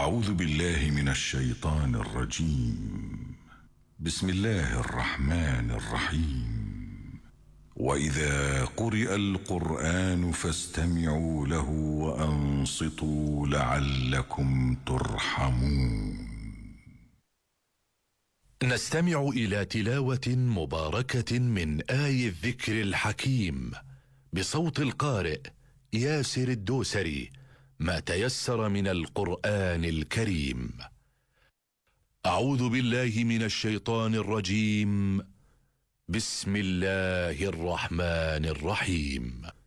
أعوذ بالله من الشيطان الرجيم. بسم الله الرحمن الرحيم. وإذا قرئ القرآن فاستمعوا له وأنصتوا لعلكم ترحمون. نستمع إلى تلاوة مباركة من آي الذكر الحكيم بصوت القارئ ياسر الدوسري، ما تيسر من القرآن الكريم. أعوذ بالله من الشيطان الرجيم. بسم الله الرحمن الرحيم.